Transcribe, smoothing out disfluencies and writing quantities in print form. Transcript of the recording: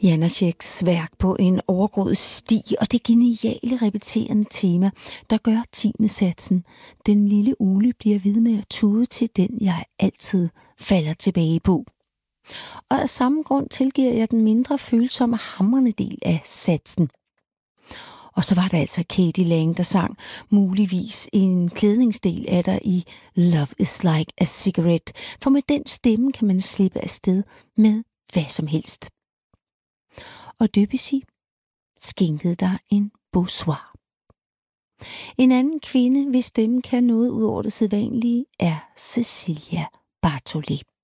Janáčeks værk på en overgroet sti og det geniale repeterende tema, der gør 10. satsen. Den lille ugle bliver ved med at tude til den, jeg altid falder tilbage på. Og af samme grund tilgiver jeg den mindre følsomme hamrende del af satsen. Og så var der altså Katie Lang, der sang muligvis en klædningsdel af der i Love is like a cigarette, for med den stemme kan man slippe afsted med hvad som helst. Og Debussy skænkede der en Beau-Soir. En anden kvinde, hvis stemme kan noget ud over det sædvanlige, er Cecilia Barthollet.